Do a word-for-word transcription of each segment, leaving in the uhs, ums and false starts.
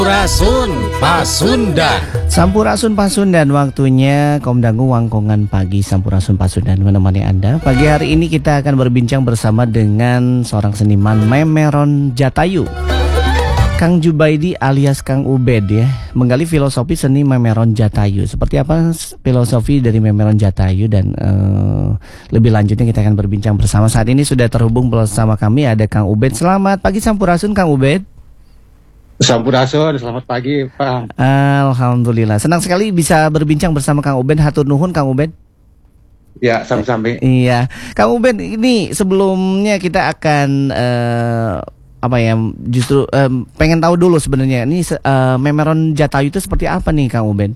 Sampurasun Pasundan. Sampurasun Pasundan, waktunya Komdangu Wangkongan Pagi. Sampurasun Pasundan menemani Anda. Pagi hari ini kita akan berbincang bersama dengan seorang seniman Memeron Jatayu, Kang Jubaidi alias Kang Ubed ya, menggali filosofi seni Memeron Jatayu. Seperti apa filosofi dari Memeron Jatayu dan uh, lebih lanjutnya kita akan berbincang bersama. Saat ini sudah terhubung bersama kami ada Kang Ubed. Selamat pagi Sampurasun Kang Ubed. Sampurasun, selamat pagi Pak. Alhamdulillah, senang sekali bisa berbincang bersama Kang Ubed. Hatur nuhun Kang Ubed. Ya, sama-sama. Iya, Kang Ubed, ini sebelumnya kita akan uh, apa ya? Justru um, pengen tahu dulu sebenarnya ini uh, Memeron Jatayu itu seperti apa nih, Kang Ubed?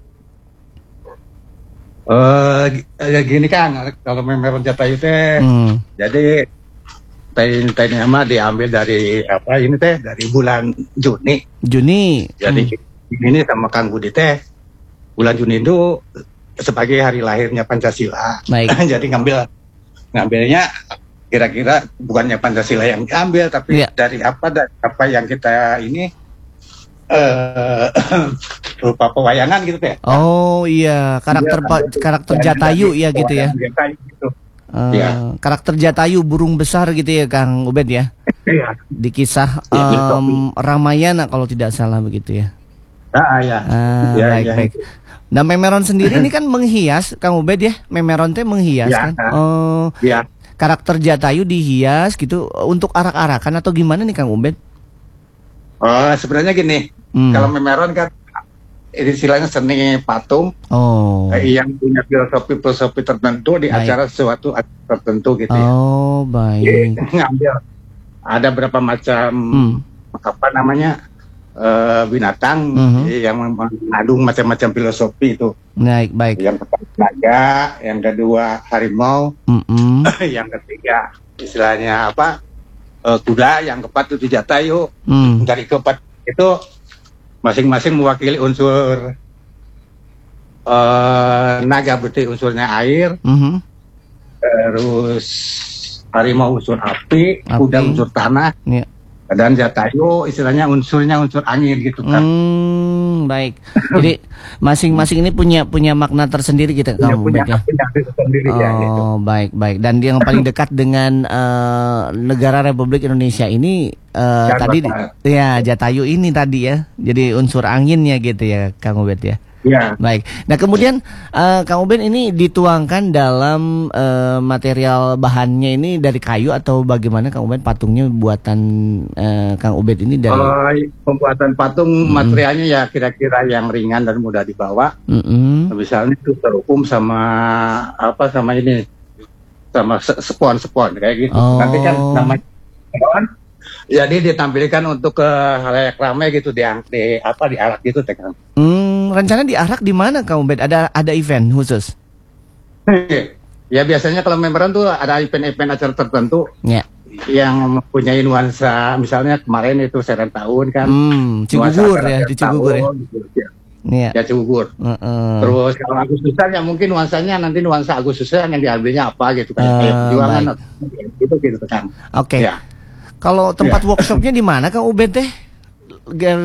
Uh, ya gini Kang, kalau Memeron Jatayu teh, hmm. jadi tain-tainnya mah diambil dari apa ini teh dari bulan Juni. Juni. Jadi hmm. ini sama Kang Budi teh bulan Juni itu sebagai hari lahirnya Pancasila. Baik. Jadi ngambil ngambilnya kira-kira bukannya Pancasila yang diambil, tapi ya. dari apa dari apa yang kita ini uh, berupa pewayangan gitu teh. Oh iya, karakter ya, karakter Jatayu ya gitu ya. Jatayu gitu. Uh, ya. Karakter Jatayu burung besar gitu ya Kang Ubed ya. Iya. Di kisah ya, um, Ramayana kalau tidak salah begitu ya. Ah ya. Ah, ya, baik ya. baik. Nah Memeron sendiri ini kan menghias Kang Ubed ya. Memeron teh menghias ya, kan. Oh. Ya. Karakter Jatayu dihias gitu untuk arak-arakan atau gimana nih Kang Ubed? Oh sebenarnya gini. Hmm. Kalau Memeron kan ini istilahnya seni patung, oh. eh, yang punya filosofi-filosofi tertentu di baik. acara sesuatu tertentu gitu ya. Oh baik. Jadi, ngambil ada berapa macam hmm. apa namanya uh, binatang uh-huh. yang mengandung macam-macam filosofi itu. Baik baik. Yang pertama naga, yang kedua harimau, uh-uh. yang ketiga istilahnya apa uh, kuda, yang keempat itu Jatayu. Hmm. Dari keempat itu masing-masing mewakili unsur uh, naga berarti unsurnya air, uh-huh. terus harimau unsur api, api. kuda unsur tanah, yeah. dan Jatayu istilahnya unsurnya unsur angin gitu kan. Hmm, baik. Jadi masing-masing ini punya punya makna tersendiri gitu ya, Kang punya, Ubed ya. Sendiri, oh ya, gitu. baik baik. Dan yang paling dekat dengan uh, negara Republik Indonesia ini uh, tadi ya Jatayu ini tadi ya. Jadi unsur anginnya gitu ya Kang Ubed ya. Ya. Baik. Nah kemudian uh, Kang Ubed ini dituangkan dalam uh, material bahannya ini dari kayu atau bagaimana Kang Ubed? Patungnya buatan uh, Kang Ubed ini dari uh, pembuatan patung mm-hmm. materialnya ya kira-kira yang ringan dan mudah dibawa. Mm-hmm. Misalnya itu terhukum sama apa sama ini sama spon-spon kayak gitu. Oh. Nanti kan namanya jadi ditampilkan untuk ke halayak ramai gitu di, di apa di arak gitu teh Kang. Hmm, rencana di arak di mana Kang Ubed? Ada ada event khusus? Ya biasanya kalau Memeron tuh ada event-event acara tertentu. Ya. Yang mempunyai nuansa, misalnya kemarin itu seren tahun kan. Hmm, Cigugur ya, di Cigugur ya. Gitu, ya. Ya, ya Cigugur. Uh -uh. Terus kalau Agustusan ya mungkin nuansanya nanti nuansa Agustusan yang diambilnya apa gitu kan. Uh, Juangan gitu gitu kan. Oke. Okay. Ya. Kalau tempat ya. workshopnya di mana Kang Ubed teh?